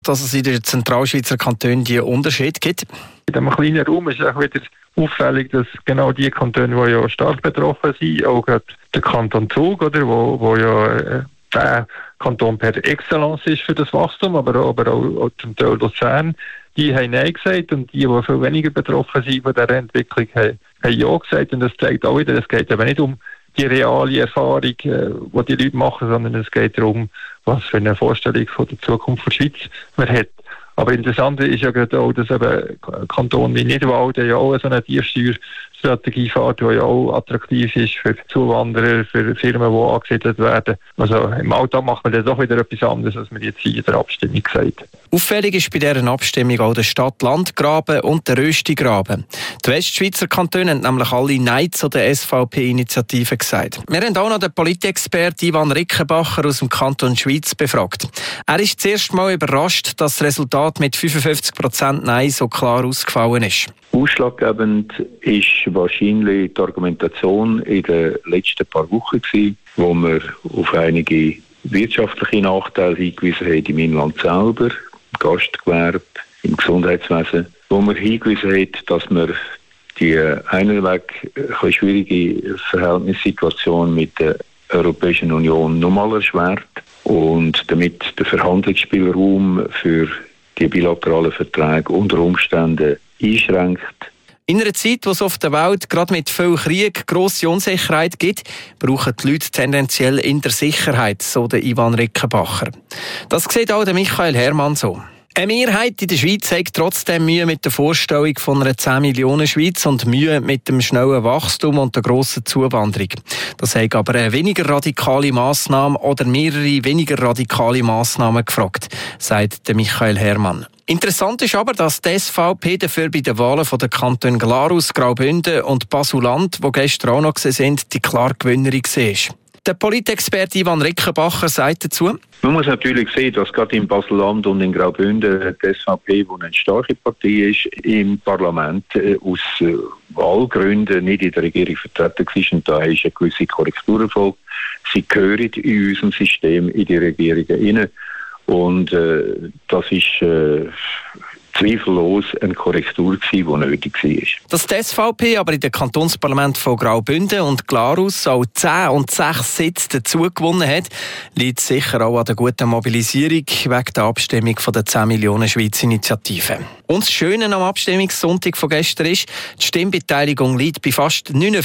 dass es in den Zentralschweizer Kantonen diese Unterschiede gibt? In diesem kleinen Raum ist auch wieder auffällig, dass genau die Kantone, die ja stark betroffen sind, auch gerade der Kanton Zug, oder, wo ja der Kanton per Excellence ist für das Wachstum, aber auch zum Teil Luzern, die haben Nein gesagt und die viel weniger betroffen sind von dieser Entwicklung, haben Ja gesagt. Und das zeigt auch wieder, es geht eben nicht um die reale Erfahrung, die die Leute machen, sondern es geht darum, was für eine Vorstellung von der Zukunft der Schweiz man hat. Aber interessant ist ja gerade auch, dass eben Kantone wie Nidwalden ja auch so eine Tiefsteuerstrategie fährt, die ja auch attraktiv ist für Zuwanderer, für Firmen, die angesiedelt werden. Also im Alltag macht man dann doch wieder etwas anderes, als man jetzt hier in der Abstimmung gesagt. Auffällig ist bei dieser Abstimmung auch der Stadt-Land-Graben und der Rösti-Graben. Die Westschweizer Kantone haben nämlich alle Nein zu der SVP-Initiative gesagt. Wir haben auch noch den Politexperten Ivan Rickenbacher aus dem Kanton Schwyz befragt. Er ist zuerst mal überrascht, dass das Resultat mit 55% Nein so klar ausgefallen ist. Ausschlaggebend ist wahrscheinlich die Argumentation in den letzten paar Wochen gewesen, wo wir auf einige wirtschaftliche Nachteile hingewiesen haben im Inland selber, im Gastgewerbe, im Gesundheitswesen, wo wir hingewiesen haben, dass wir die einerweg eine schwierige Verhältnissituation mit der Europäischen Union nochmal erschwert und damit der Verhandlungsspielraum für die bilateralen Verträge unter Umständen einschränkt. In einer Zeit, wo es auf der Welt gerade mit viel Krieg grosse Unsicherheit gibt, brauchen die Leute tendenziell in der Sicherheit, so der Ivan Rickenbacher. Das sieht auch der Michael Hermann so. Eine Mehrheit in der Schweiz hat trotzdem Mühe mit der Vorstellung von einer 10 Millionen Schweiz und Mühe mit dem schnellen Wachstum und der grossen Zuwanderung. Das hat aber eine weniger radikale Massnahme oder mehrere weniger radikale Massnahmen gefragt, sagt der Michael Hermann. Interessant ist aber, dass die SVP dafür bei den Wahlen von den Kantonen Glarus, Graubünden und Basel-Land, die gestern auch noch sind, die klare Gewinnerin war. Der Politexperte Ivan Rickenbacher sagt dazu: Man muss natürlich sehen, dass gerade in Basel-Land und in Graubünden die SVP, die eine starke Partei ist, im Parlament aus Wahlgründen nicht in der Regierung vertreten war. Und da ist eine gewisse Korrektur erfolgt. Sie gehören in unserem System in die Regierungen hinein. Und das ist zweifellos eine Korrektur gewesen, die nötig war. Dass die SVP aber in den Kantonsparlamenten von Graubünden und Glarus auch 10 und 6 Sitze dazu gewonnen hat, liegt sicher auch an der guten Mobilisierung wegen der Abstimmung von der 10 Millionen Schweiz-Initiative. Und das Schöne am Abstimmungssonntag von gestern ist, die Stimmbeteiligung liegt bei fast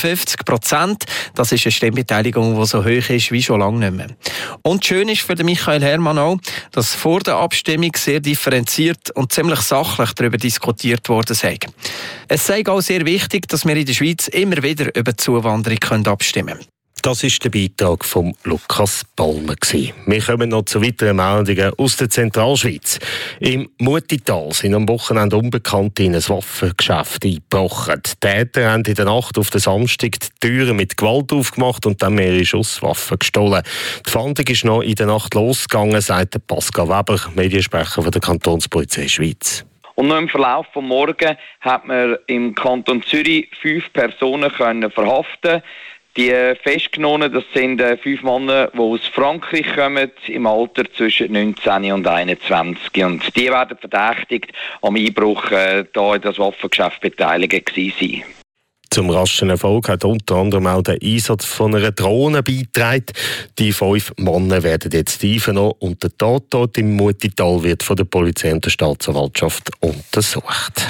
59%. Das ist eine Stimmbeteiligung, die so hoch ist wie schon lange nicht mehr. Und schön ist für den Michael Hermann auch, dass vor der Abstimmung sehr differenziert und ziemlich sachlich darüber diskutiert worden sei. Es sei auch sehr wichtig, dass wir in der Schweiz immer wieder über die Zuwanderung abstimmen können. Das war der Beitrag von Lukas Palmer. Wir kommen noch zu weiteren Meldungen aus der Zentralschweiz. Im Mutital sind am Wochenende Unbekannte in ein Waffengeschäft eingebrochen. Die Täter haben in der Nacht auf den Samstag die Türen mit Gewalt aufgemacht und dann mehrere Schusswaffen gestohlen. Die Fahndung ist noch in der Nacht losgegangen, sagt Pascal Weber, Mediensprecher von der Kantonspolizei Schweiz. Und noch im Verlauf des Morgens hat man im Kanton Zürich 5 Personen verhaften. Die Festgenommenen, das sind 5 Männer, die aus Frankreich kommen, im Alter zwischen 19 und 21. Und die werden verdächtigt, am Einbruch hier in das Waffengeschäft beteiligt gewesen sein. Zum raschen Erfolg hat unter anderem auch der Einsatz von einer Drohne beigetragen. Die 5 Männer werden jetzt eingenommen und der Tatort im Mutital wird von der Polizei und der Staatsanwaltschaft untersucht.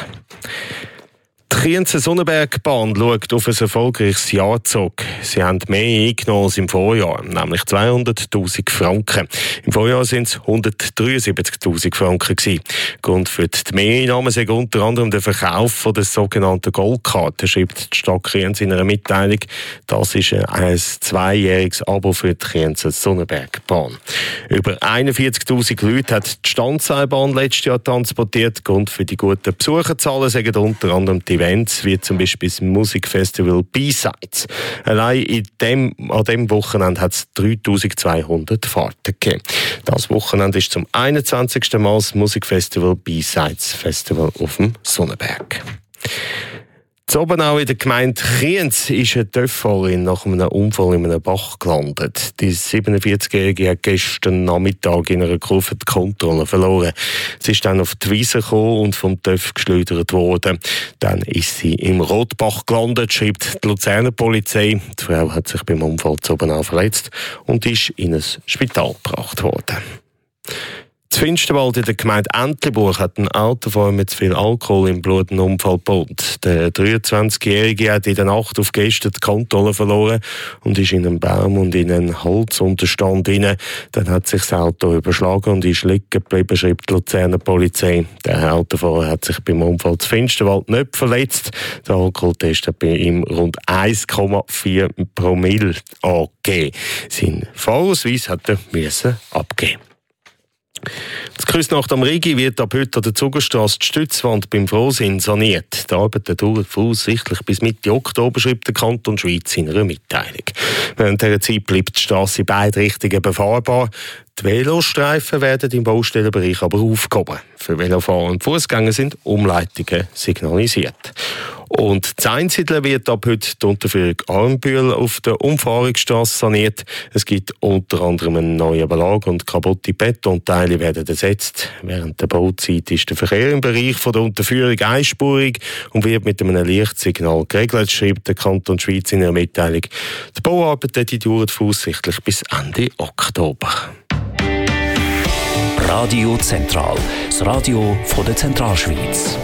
Die Krienzen-Sonnenberg-Bahn schaut auf ein erfolgreiches Jahr zurück. Sie haben mehr eingenommen als im Vorjahr, nämlich 200'000 Franken. Im Vorjahr waren es 173'000 Franken gewesen. Grund für die Mehreinnahmen sei unter anderem der Verkauf von der sogenannten Goldkarte, schreibt die Stadt Kriens in einer Mitteilung. Das ist ein 2-jähriges Abo für die Krienzen-Sonnenberg-Bahn. Über 41'000 Leute hat die Standseilbahn letztes Jahr transportiert. Grund für die guten Besucherzahlen sagen unter anderem die Events, wie zum Beispiel das Musikfestival B-Sides. Allein an diesem Wochenende hat es 3200 Fahrten gegeben. Das Wochenende ist zum 21. Mal das Musikfestival B-Sides Festival auf dem Sonnenberg. Zobenau in der Gemeinde Kriens ist eine TÜV-Fahrerin nach einem Unfall in einem Bach gelandet. Die 47-Jährige hat gestern Nachmittag in einer Kurve die Kontrolle verloren. Sie ist dann auf die Wiese gekommen und vom TÜV geschleudert worden. Dann ist sie im Rotbach gelandet, schreibt die Luzerner Polizei. Die Frau hat sich beim Unfall Zobenau verletzt und ist in ein Spital gebracht worden. In Finsterwald in der Gemeinde Entlebuch hat ein Autofahrer mit zu viel Alkohol im Blut einen Unfall gebaut. Der 23-Jährige hat in der Nacht auf gestern die Kontrolle verloren und ist in einen Baum und in einen Holzunterstand hinein. Dann hat sich das Auto überschlagen und ist liegen geblieben, schreibt die Luzerner Polizei. Der Autofahrer hat sich beim Unfall zu Finsterwald nicht verletzt. Der Alkoholtest hat bei ihm rund 1,4 Promille angegeben. Sein Fahrausweis hat er abgeben. Das Küsnacht am Rigi wird ab heute an der Zugerstrasse die Stützwand beim Frohsinn saniert. Die Arbeiten dauern voraussichtlich bis Mitte Oktober, schreibt der Kanton Schweiz in einer Mitteilung. Während dieser Zeit bleibt die Strasse in beide Richtungen befahrbar. Die Velostreifen werden im Baustellenbereich aber aufgehoben. Für Velofahrer und Fußgänger sind Umleitungen signalisiert. Und in Einsiedeln wird ab heute die Unterführung Armbühl auf der Umfahrungsstrasse saniert. Es gibt unter anderem einen neuen Belag und kaputte Betonteile werden ersetzt. Während der Bauzeit ist der Verkehr im Bereich der Unterführung einspurig und wird mit einem Lichtsignal geregelt, schreibt der Kanton Schweiz in einer Mitteilung. Die Bauarbeiten dauern voraussichtlich bis Ende Oktober. Radio Zentral, das Radio von der Zentralschweiz.